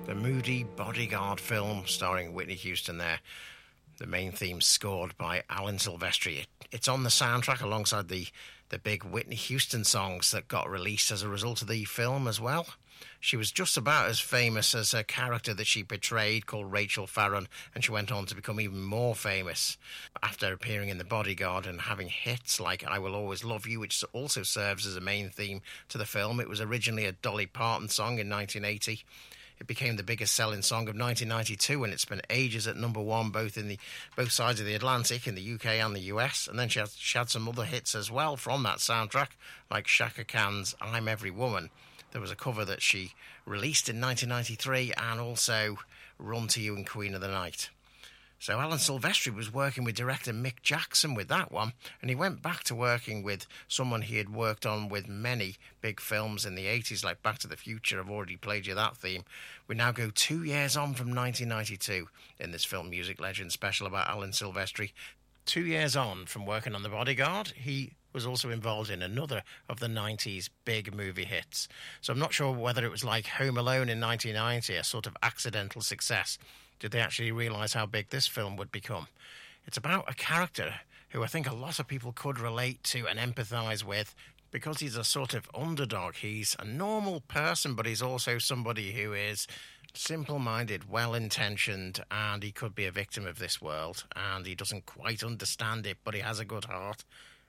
The moody bodyguard film starring Whitney Houston there. The main theme scored by Alan Silvestri. It's on the soundtrack alongside the big Whitney Houston songs that got released as a result of the film as well. She was just about as famous as a character that she portrayed called Rachel Farron, and she went on to become even more famous after appearing in The Bodyguard and having hits like I Will Always Love You, which also serves as a main theme to the film. It was originally a Dolly Parton song in 1980. It became the biggest selling song of 1992, and it's been ages at number one both sides of the Atlantic, in the UK and the US. And then she had some other hits as well from that soundtrack, like Chaka Khan's I'm Every Woman. There was a cover that she released in 1993, and also Run to You and Queen of the Night. So Alan Silvestri was working with director Mick Jackson with that one, and he went back to working with someone he had worked on with many big films in the 80s, like Back to the Future. I've already played you that theme. We now go 2 years on from 1992 in this Film Music Legend special about Alan Silvestri. 2 years on from working on The Bodyguard, he was also involved in another of the 90s big movie hits. So I'm not sure whether it was like Home Alone in 1990, a sort of accidental success. Did they actually realise how big this film would become? It's about a character who I think a lot of people could relate to and empathise with, because he's a sort of underdog. He's a normal person, but he's also somebody who is simple-minded, well-intentioned, and he could be a victim of this world, and he doesn't quite understand it, but he has a good heart,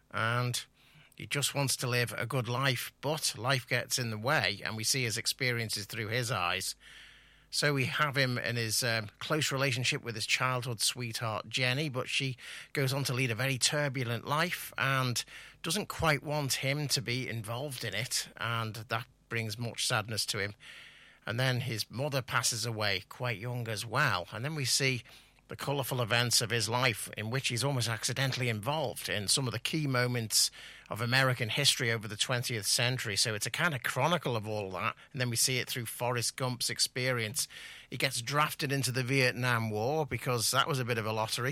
and he just wants to live a good life, but life gets in the way, and we see his experiences through his eyes. So we have him in his close relationship with his childhood sweetheart, Jenny, but she goes on to lead a very turbulent life and doesn't quite want him to be involved in it, and that brings much sadness to him. And then his mother passes away quite young as well, and then we see the colourful events of his life in which he's almost accidentally involved in some of the key moments of American history over the 20th century. So it's a kind of chronicle of all that, and then we see it through Forrest Gump's experience. He gets drafted into the Vietnam War because that was a bit of a lottery.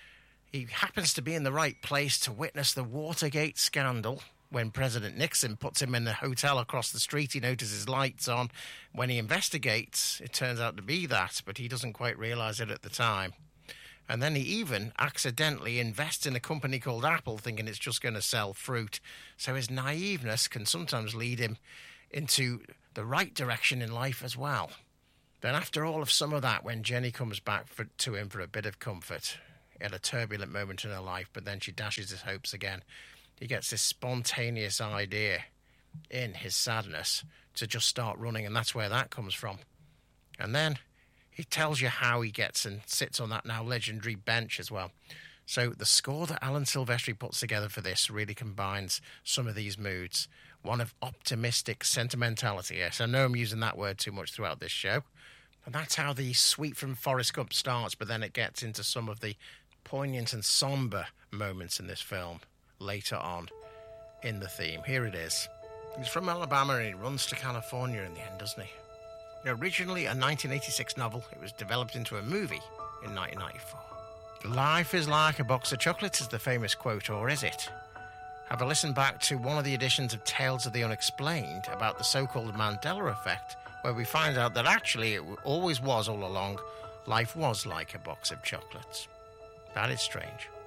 He happens to be in the right place to witness the Watergate scandal. When President Nixon puts him in the hotel across the street, he notices lights on. When he investigates, it turns out to be that, but he doesn't quite realise it at the time. And then he even accidentally invests in a company called Apple, thinking it's just going to sell fruit. So his naiveness can sometimes lead him into the right direction in life as well. Then after all of some of that, when Jenny comes back to him for a bit of comfort, at a turbulent moment in her life, but then she dashes his hopes again, he gets this spontaneous idea in his sadness to just start running, and that's where that comes from. And then he tells you how he gets and sits on that now legendary bench as well. So the score that Alan Silvestri puts together for this really combines some of these moods. One of optimistic sentimentality. Yes, I know I'm using that word too much throughout this show. And that's how the Suite from Forrest Gump starts, but then it gets into some of the poignant and sombre moments in this film later on in the theme. Here it is. He's from Alabama and he runs to California in the end, doesn't he? Originally a 1986 novel, it was developed into a movie in 1994. Life is like a box of chocolates is the famous quote, or is it? Have a listen back to one of the editions of Tales of the Unexplained about the so-called Mandela effect, where we find out that actually it always was all along, life was like a box of chocolates. That is strange.